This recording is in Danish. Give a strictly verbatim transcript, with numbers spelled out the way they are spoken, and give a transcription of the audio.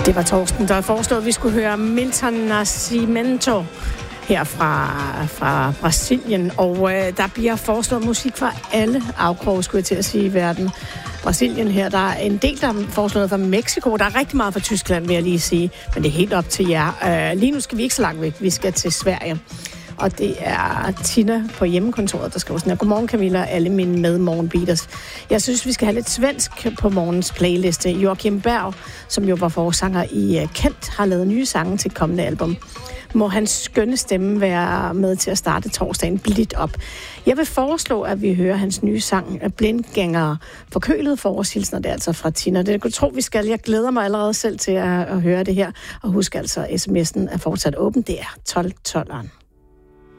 Det var Torsten, der foreslog, at vi skulle høre Milton Nascimento her fra, fra Brasilien. Og øh, der bliver foreslået musik fra alle afkroge, skulle jeg til at sige, i verden. Brasilien her, der er en del, der er foreslået fra Mexico. Der er rigtig meget fra Tyskland, vil jeg lige sige. Men det er helt op til jer. Øh, lige nu skal vi ikke så langt væk. Vi skal til Sverige. Og det er Tina på hjemmekontoret, der skriver sådan her. Godmorgen Camilla og alle mine medmorgenbeaters. Jeg synes, vi skal have lidt svensk på morgens playliste. Joachim Berg, som jo var forsanger i Kent, har lavet nye sange til kommende album. Må hans skønne stemme være med til at starte torsdagen blidt op. Jeg vil foreslå, at vi hører hans nye sang Blindgængere. Forkølet forårshilsner, det er altså fra Tina. Det kan du tro, vi skal. Jeg glæder mig allerede selv til at, at høre det her. Og husk altså, sms'en er fortsat åben. Det er tolv tolv.